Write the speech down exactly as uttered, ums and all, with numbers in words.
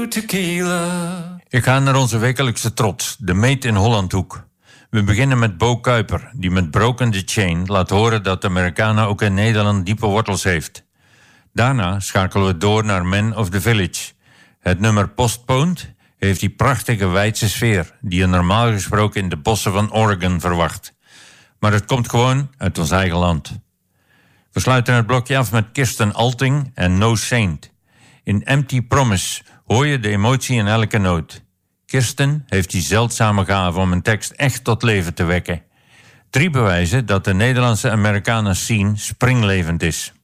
tequila. Ik ga naar onze wekelijkse trots, de meet in Hollandhoek. We beginnen met Bo Kuiper, die met Broken the Chain laat horen dat de Americana ook in Nederland diepe wortels heeft. Daarna schakelen we door naar Man of the Village. Het nummer Postponed heeft die prachtige wijdse sfeer die je normaal gesproken in de bossen van Oregon verwacht. Maar het komt gewoon uit ons eigen land. We sluiten het blokje af met Kirsten Alting en No Saint. In Empty Promise hoor je de emotie in elke noot. Kirsten heeft die zeldzame gave om een tekst echt tot leven te wekken. Drie bewijzen dat de Nederlandse Americana scene springlevend is.